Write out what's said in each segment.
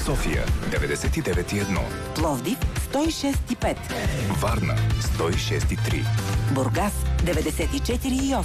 София 99,1, Пловдив 106,5, Варна 106,3, Бургас 94,8.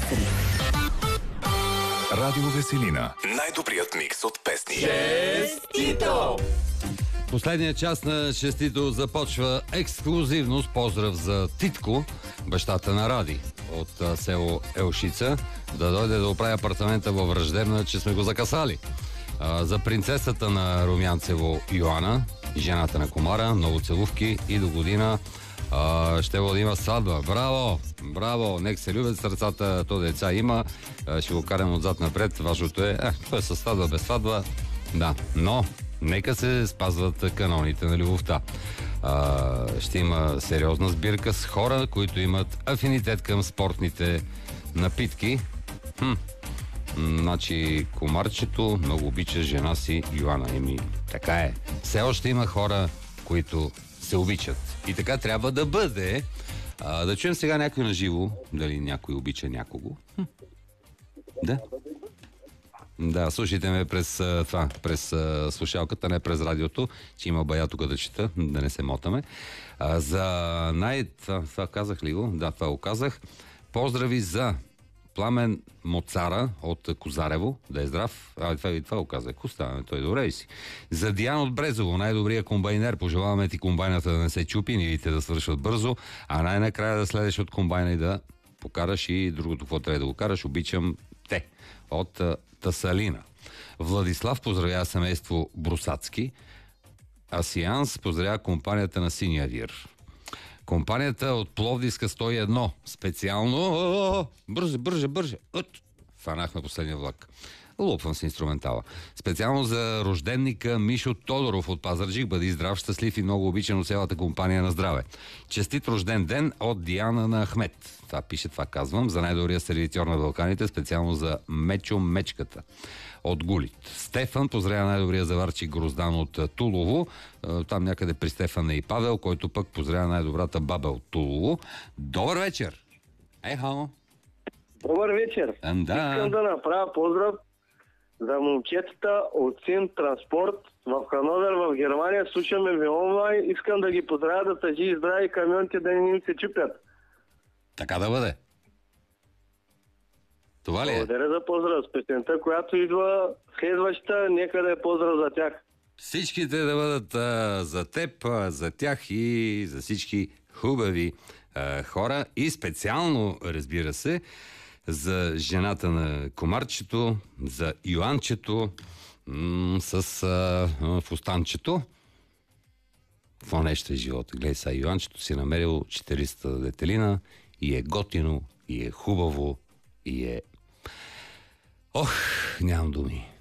Радио Веселина. Най-добрият микс от песни. Честито! Последният част на Честито започва ексклюзивно с поздрав за Титко, бащата на Ради от село Елшица, да дойде да оправи апартамента във Враждебна, че сме го закасали. За принцесата на Румянцево Йоана, жената на Комара, много целувки и до година ще да има сватба. Браво! Браво! Нека се любят сърцата, то деца има. Ще го карам отзад напред. Важното е, то е със сватба, без сватба. Да, но нека се спазват каноните на любовта. Ще има сериозна сбирка с хора, които имат афинитет към спортните напитки. Значи, Комарчето много обича жена си Йоана. Така е. Все още има хора, които се обичат. И така трябва да бъде. Да чуем сега някой на живо. Дали някой обича някого? Да. Да, слушайте ме през слушалката, не през радиото, че има бая тук да чета, да не се мотаме. Това казах ли го? Да, това го казах. Поздрави за Пламен Моцара от Козарево, да е здрав. Това го казах. Остава, той добре си. За Диан от Брезово, най-добрия комбайнер. Пожелаваме ти комбайната да не се чупи, нивите да свършват бързо, а най-накрая да следеш от комбайна и да покараш и другото, какво трябва да го караш. Обичам те. От Тасалина. Владислав поздравява семейство Брусацки. Асианс поздравява компанията на Синия Вир. Компанията от Пловдивска 101. Специално... Бърже. Фанахме последния влак. Лупвам с инструментала. Специално за рожденника Мишо Тодоров от Пазарджик. Бъди здрав, щастлив и много обичан от цялата компания на здраве. Честит рожден ден от Диана на Ахмет. Това пише, това казвам. За най-добрия сервитьор на Балканите. Специално за Мечо Мечката от Гулит. Стефан поздравя най-добрия заварчик Гроздан от Тулово. Там някъде при Стефан е и Павел, който пък поздравя най-добрата баба от Тулово. Добър вечер! Ехао! Добър вечер! Да. Искам да направя поздрав за момчетата от Син Транспорт в Хановер, в Германия. Слушаме ви онлайн. Искам да ги поздравя да са живи и здрави, камионите да не им се чупят. Така да бъде. Това ли е? Благодаря за поздрав. С песента, която идва следващата, нека да е поздрав за тях. Всичките да бъдат за теб, за тях и за всички хубави хора. И специално, разбира се, за жената на Комарчето, за Йоанчето с фустанчето. Какво нещо е живота? Гледай сега, Йоанчето си намерил 400 детелина и е готино, и е хубаво, и е... Ох, нямам думи.